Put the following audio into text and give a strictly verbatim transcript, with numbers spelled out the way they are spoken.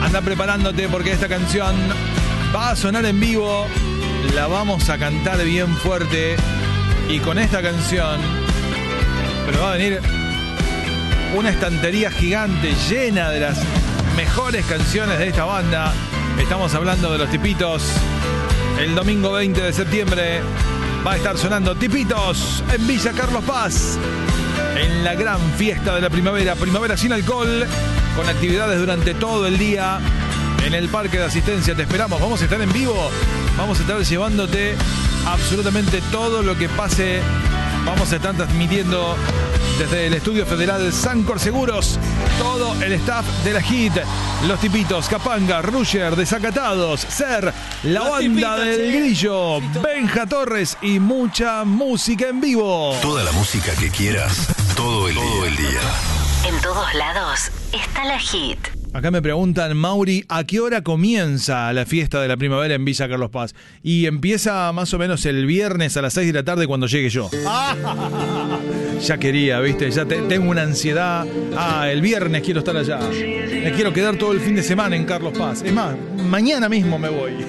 Anda preparándote porque esta canción va a sonar en vivo. La vamos a cantar bien fuerte. Y con esta canción, pero va a venir una estantería gigante llena de las mejores canciones de esta banda. Estamos hablando de los Tipitos. El domingo veinte de septiembre va a estar sonando Tipitos en Villa Carlos Paz, en la gran fiesta de la primavera, primavera sin alcohol, con actividades durante todo el día en el parque de asistencia. Te esperamos, vamos a estar en vivo, vamos a estar llevándote absolutamente todo lo que pase. Vamos a estar transmitiendo desde el Estudio Federal Sancor Seguros todo el staff de la Hit, los Tipitos, Capanga, Rusher, Desacatados, Ser, la Los banda Tipitos, del che. Grillo, Benja Torres y mucha música en vivo. Toda la música que quieras, todo el, todo el día. En todos lados está la Hit. Acá me preguntan, Mauri, ¿a qué hora comienza la fiesta de la primavera en Villa Carlos Paz? Y empieza más o menos el viernes a las seis de la tarde cuando llegue yo. Ya quería, ¿viste? Ya te, tengo una ansiedad. Ah, el viernes quiero estar allá. Me quiero quedar todo el fin de semana en Carlos Paz. Es más, mañana mismo me voy.